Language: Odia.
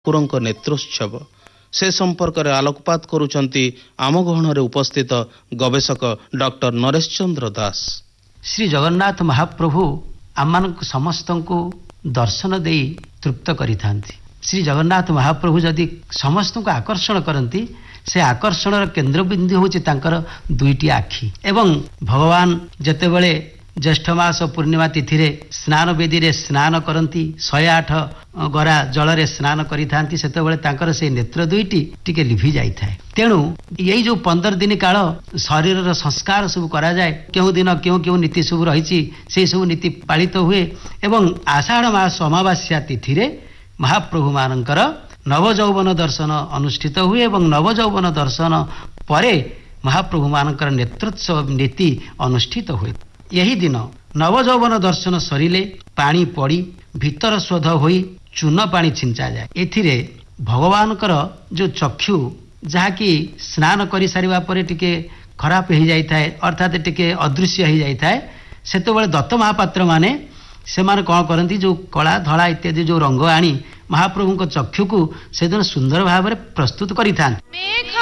ଠାକୁରଙ୍କ ନେତ୍ରୋତ୍ସବ ସେ ସମ୍ପର୍କରେ ଆଲୋକପାତ କରୁଛନ୍ତି ଆମ ଗହଣରେ ଉପସ୍ଥିତ ଗବେଷକ ଡକ୍ଟର ନରେଶ ଚନ୍ଦ୍ର ଦାସ। ଶ୍ରୀ ଜଗନ୍ନାଥ ମହାପ୍ରଭୁ ଆମମାନଙ୍କୁ ସମସ୍ତଙ୍କୁ ଦର୍ଶନ ଦେଇ ତୃପ୍ତ କରିଥାନ୍ତି। ଶ୍ରୀ ଜଗନ୍ନାଥ ମହାପ୍ରଭୁ ଯଦି ସମସ୍ତଙ୍କୁ ଆକର୍ଷଣ କରନ୍ତି, ସେ ଆକର୍ଷଣର କେନ୍ଦ୍ରବିନ୍ଦୁ ହେଉଛି ତାଙ୍କର ଦୁଇଟି ଆଖି। ଏବଂ ଭଗବାନ ଯେତେବେଳେ ଜ୍ୟେଷ୍ଠ ମାସ ପୂର୍ଣ୍ଣିମା ତିଥିରେ ସ୍ନାନ ବେଦୀରେ ସ୍ନାନ କରନ୍ତି, 108 ଗରା ଜଳରେ ସ୍ନାନ କରିଥାନ୍ତି, ସେତେବେଳେ ତାଙ୍କର ସେଇ ନେତ୍ର ଦୁଇଟି ଟିକେ ଲିଭି ଯାଇଥାଏ। ତେଣୁ ଏଇ ଯୋଉ 15 ଦିନ କାଳ ଶରୀରର ସଂସ୍କାର ସବୁ କରାଯାଏ, କେଉଁ ଦିନ କେଉଁ କେଉଁ ନୀତି ସବୁ ରହିଛି ସେଇ ସବୁ ନୀତି ପାଳିତ ହୁଏ। ଏବଂ ଆଷାଢ଼ ମାସ ଅମାବାସ୍ୟା ତିଥିରେ ମହାପ୍ରଭୁ ମାନଙ୍କର ନବଯୌବନ ଦର୍ଶନ ଅନୁଷ୍ଠିତ ହୁଏ ଏବଂ ନବଯୌବନ ଦର୍ଶନ ପରେ ମହାପ୍ରଭୁ ମାନଙ୍କର ନେତ୍ରୋତ୍ସବ ନୀତି ଅନୁଷ୍ଠିତ ହୁଏ। ଏହି ଦିନ ନବଯୌବନ ଦର୍ଶନ ସରିଲେ ପାଣି ପଡ଼ି ଭିତର ଶୋଧ ହୋଇ ଚୂନ ପାଣି ଛିଞ୍ଚାଯାଏ। ଏଥିରେ ଭଗବାନଙ୍କର ଯେଉଁ ଚକ୍ଷୁ, ଯାହାକି ସ୍ନାନ କରିସାରିବା ପରେ ଟିକେ ଖରାପ ହେଇଯାଇଥାଏ, ଅର୍ଥାତ୍ ଟିକେ ଅଦୃଶ୍ୟ ହେଇଯାଇଥାଏ, ସେତେବେଳେ ଦତ୍ତ ମହାପାତ୍ର ମାନେ ସେମାନେ କ'ଣ କରନ୍ତି, ଯେଉଁ କଳା ଧଳା ଇତ୍ୟାଦି ଯେଉଁ ରଙ୍ଗ ଆଣି ମହାପ୍ରଭୁଙ୍କ ଚକ୍ଷୁକୁ ସେଦିନ ସୁନ୍ଦର ଭାବରେ ପ୍ରସ୍ତୁତ କରିଥାନ୍ତି।